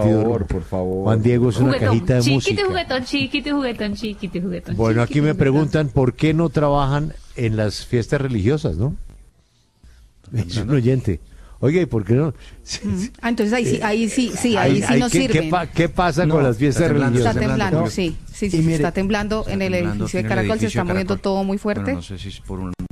favor, por favor. Juan Diego es una cajita de música. Juguetón. Bueno, aquí me preguntan por qué no trabajan en las fiestas religiosas, ¿no? Es un oyente. Oye, ¿y por qué no? Entonces ahí sí no sirven. ¿Qué pasa con las fiestas religiosas? Está temblando, sí, Y mire, está temblando en el edificio de Caracol, se está moviendo todo muy fuerte. Bueno, no sé si es por un